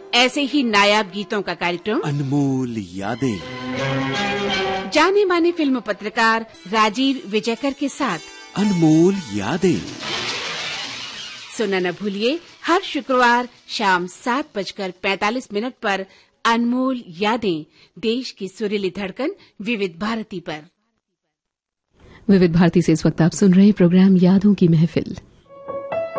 ऐसे ही नायाब गीतों का कार्यक्रम अनमोल यादें, जाने माने फिल्म पत्रकार राजीव विजयकर के साथ अनमोल यादें सुनना न भूलिए हर शुक्रवार शाम 7:45 पर अनमोल यादें, देश की सुरीली धड़कन विविध भारती पर। विविध भारती से इस वक्त आप सुन रहे हैं प्रोग्राम यादों की महफिल।